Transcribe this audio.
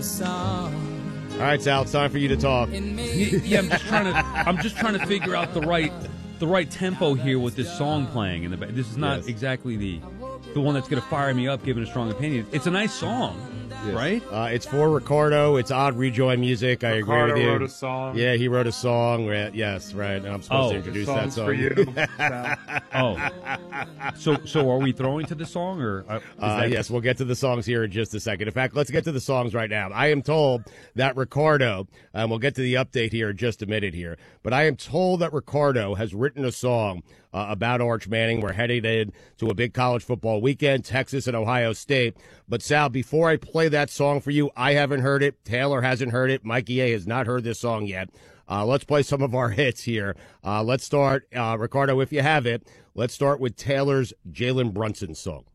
All right, Sal, it's time for you to talk. Yeah, I'm just trying to figure out the right tempo here with this song playing in the back. This is not exactly the one that's going to fire me up, given a strong opinion. It's a nice song, right? It's for Ricardo. It's odd rejoin music. I agree with you. Ricardo wrote a song. Yeah, he wrote a song. Yes, right. I'm supposed to introduce that song. For you. So are we throwing to the song, or yes, we'll get to the songs here in just a second. In fact, let's get to the songs right now. I am told that Ricardo, and we'll get to the update here in just a minute here, but I am told that Ricardo has written a song about Arch Manning. We're headed in to a big college football weekend, Texas and Ohio State. But, Sal, before I play that song for you, I haven't heard it. Taylor hasn't heard it. Mikey A has not heard this song yet. Let's play some of our hits here. Let's start, Ricardo, if you have it, let's start with Taylor's Jalen Brunson song.